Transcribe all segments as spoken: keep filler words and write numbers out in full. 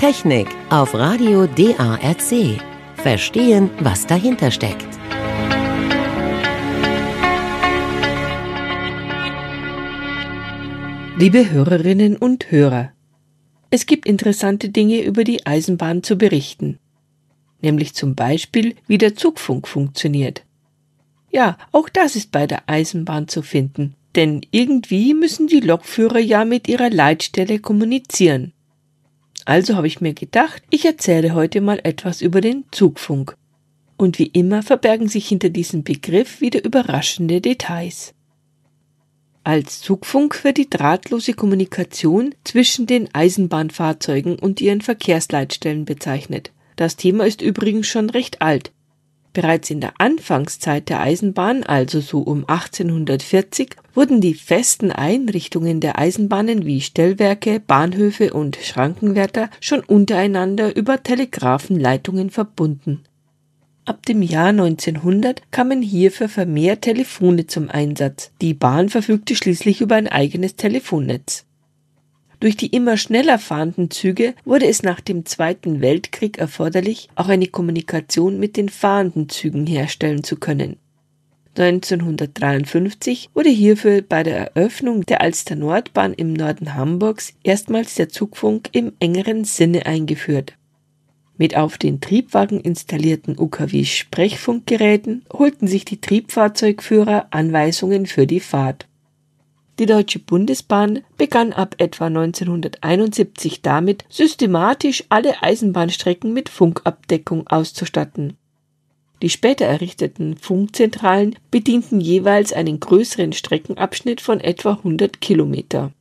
Technik auf Radio D A R C. Verstehen, was dahinter steckt. Liebe Hörerinnen und Hörer, es gibt interessante Dinge über die Eisenbahn zu berichten. Nämlich zum Beispiel, wie der Zugfunk funktioniert. Ja, auch das ist bei der Eisenbahn zu finden, denn irgendwie müssen die Lokführer ja mit ihrer Leitstelle kommunizieren. Also habe ich mir gedacht, ich erzähle heute mal etwas über den Zugfunk. Und wie immer verbergen sich hinter diesem Begriff wieder überraschende Details. Als Zugfunk wird die drahtlose Kommunikation zwischen den Eisenbahnfahrzeugen und ihren Verkehrsleitstellen bezeichnet. Das Thema ist übrigens schon recht alt. Bereits in der Anfangszeit der Eisenbahn, also so um achtzehnhundertvierzig, wurden die festen Einrichtungen der Eisenbahnen wie Stellwerke, Bahnhöfe und Schrankenwärter schon untereinander über Telegrafenleitungen verbunden. Ab dem Jahr neunzehnhundert kamen hierfür vermehrt Telefone zum Einsatz. Die Bahn verfügte schließlich über ein eigenes Telefonnetz. Durch die immer schneller fahrenden Züge wurde es nach dem Zweiten Weltkrieg erforderlich, auch eine Kommunikation mit den fahrenden Zügen herstellen zu können. neunzehnhundertdreiundfünfzig wurde hierfür bei der Eröffnung der Alster-Nordbahn im Norden Hamburgs erstmals der Zugfunk im engeren Sinne eingeführt. Mit auf den Triebwagen installierten U K W-Sprechfunkgeräten holten sich die Triebfahrzeugführer Anweisungen für die Fahrt. Die Deutsche Bundesbahn begann ab etwa neunzehnhunderteinundsiebzig damit, systematisch alle Eisenbahnstrecken mit Funkabdeckung auszustatten. Die später errichteten Funkzentralen bedienten jeweils einen größeren Streckenabschnitt von etwa hundert Kilometer.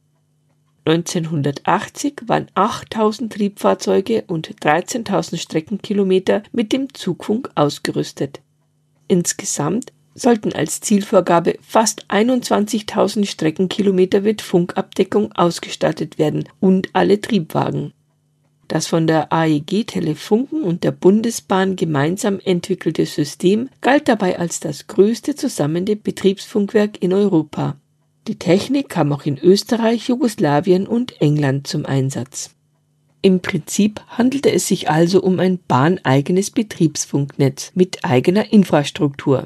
neunzehnhundertachtzig waren achttausend Triebfahrzeuge und dreizehntausend Streckenkilometer mit dem Zugfunk ausgerüstet. Insgesamt sollten als Zielvorgabe fast einundzwanzigtausend Streckenkilometer mit Funkabdeckung ausgestattet werden und alle Triebwagen. Das von der A E G Telefunken und der Bundesbahn gemeinsam entwickelte System galt dabei als das größte zusammenhängende Betriebsfunkwerk in Europa. Die Technik kam auch in Österreich, Jugoslawien und England zum Einsatz. Im Prinzip handelte es sich also um ein bahneigenes Betriebsfunknetz mit eigener Infrastruktur.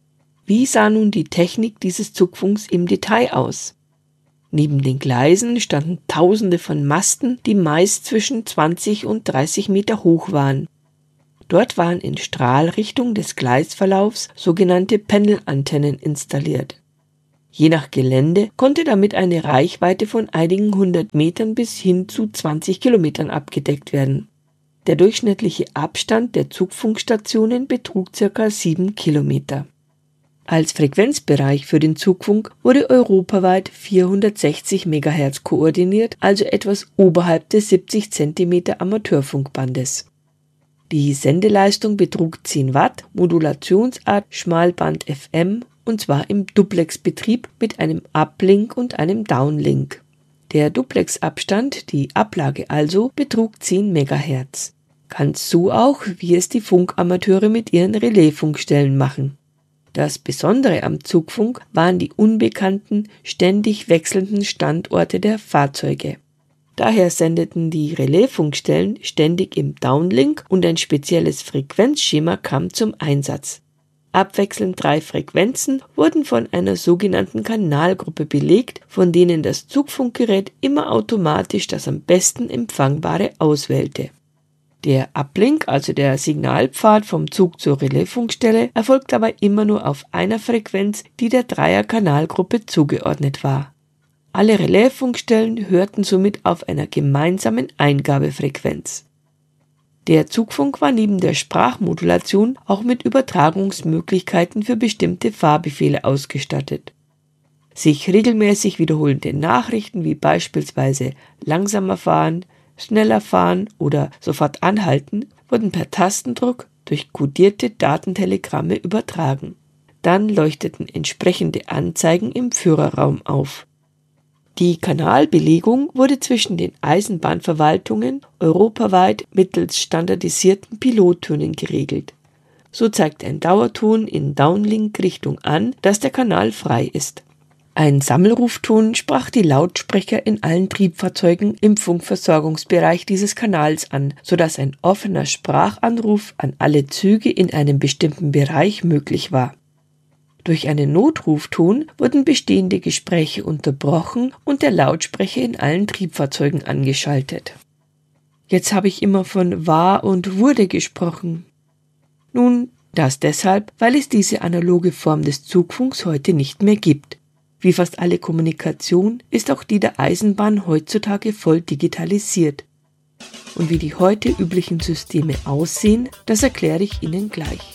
Wie sah nun die Technik dieses Zugfunks im Detail aus? Neben den Gleisen standen Tausende von Masten, die meist zwischen zwanzig und dreißig Meter hoch waren. Dort waren in Strahlrichtung des Gleisverlaufs sogenannte Pendelantennen installiert. Je nach Gelände konnte damit eine Reichweite von einigen hundert Metern bis hin zu zwanzig Kilometern abgedeckt werden. Der durchschnittliche Abstand der Zugfunkstationen betrug ca. sieben Kilometer. Als Frequenzbereich für den Zugfunk wurde europaweit vierhundertsechzig Megahertz koordiniert, also etwas oberhalb des siebzig Zentimeter Amateurfunkbandes. Die Sendeleistung betrug zehn Watt, Modulationsart Schmalband F M, und zwar im Duplex-Betrieb mit einem Uplink und einem Downlink. Der Duplex-Abstand, die Ablage also, betrug zehn Megahertz. Ganz so auch, wie es die Funkamateure mit ihren Relaisfunkstellen machen. Das Besondere am Zugfunk waren die unbekannten, ständig wechselnden Standorte der Fahrzeuge. Daher sendeten die Relaisfunkstellen ständig im Downlink und ein spezielles Frequenzschema kam zum Einsatz. Abwechselnd drei Frequenzen wurden von einer sogenannten Kanalgruppe belegt, von denen das Zugfunkgerät immer automatisch das am besten empfangbare auswählte. Der Uplink, also der Signalpfad vom Zug zur Relaisfunkstelle, erfolgt dabei immer nur auf einer Frequenz, die der Dreier-Kanalgruppe zugeordnet war. Alle Relaisfunkstellen hörten somit auf einer gemeinsamen Eingabefrequenz. Der Zugfunk war neben der Sprachmodulation auch mit Übertragungsmöglichkeiten für bestimmte Fahrbefehle ausgestattet. Sich regelmäßig wiederholende Nachrichten wie beispielsweise langsamer fahren, schneller fahren oder sofort anhalten, wurden per Tastendruck durch kodierte Datentelegramme übertragen. Dann leuchteten entsprechende Anzeigen im Führerraum auf. Die Kanalbelegung wurde zwischen den Eisenbahnverwaltungen europaweit mittels standardisierten Pilottönen geregelt. So zeigt ein Dauerton in Downlink-Richtung an, dass der Kanal frei ist. Ein Sammelrufton sprach die Lautsprecher in allen Triebfahrzeugen im Funkversorgungsbereich dieses Kanals an, sodass ein offener Sprachanruf an alle Züge in einem bestimmten Bereich möglich war. Durch einen Notrufton wurden bestehende Gespräche unterbrochen und der Lautsprecher in allen Triebfahrzeugen angeschaltet. Jetzt habe ich immer von war und wurde gesprochen. Nun, das deshalb, weil es diese analoge Form des Zugfunks heute nicht mehr gibt. Wie fast alle Kommunikation ist auch die der Eisenbahn heutzutage voll digitalisiert. Und wie die heute üblichen Systeme aussehen, das erkläre ich Ihnen gleich.